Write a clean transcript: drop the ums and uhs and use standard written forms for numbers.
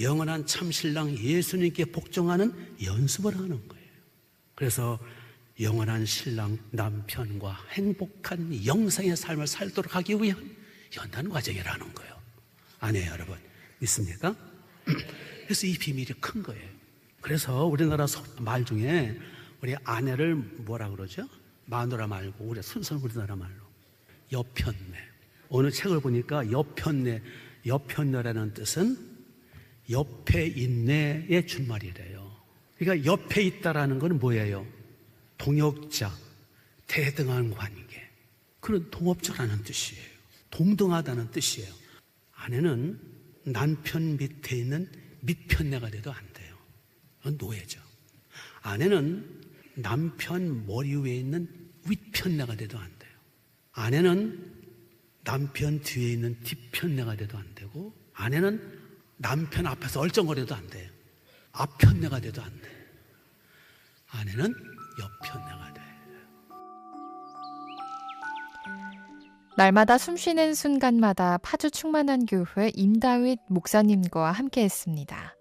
영원한 참신랑 예수님께 복종하는 연습을 하는 거예요. 그래서 영원한 신랑 남편과 행복한 영생의 삶을 살도록 하기 위한 연단 과정이라는 거예요. 아니에요, 여러분? 믿습니까? 그래서 이 비밀이 큰 거예요. 그래서 우리나라 말 중에 우리 아내를 뭐라 그러죠? 마누라 말고 우리 순수한 우리나라 말로 여편네. 어느 책을 보니까 여편네라는 뜻은 옆에 있네의 준말이래요. 그러니까 옆에 있다라는 건 뭐예요? 동역자, 대등한 관계, 그런 동업자라는 뜻이에요. 동등하다는 뜻이에요. 아내는 남편 밑에 있는 밑편내가 돼도 안 돼요. 그건 노예죠. 아내는 남편 머리 위에 있는 윗편내가 돼도 안 돼요. 아내는 남편 뒤에 있는 뒷편내가 돼도 안 되고, 아내는 남편 앞에서 얼쩡거려도 안 돼요. 앞편내가 돼도 안 돼요. 아내는 옆편내가 돼요. 날마다 숨쉬는 순간마다 파주 충만한 교회 임다윗 목사님과 함께했습니다.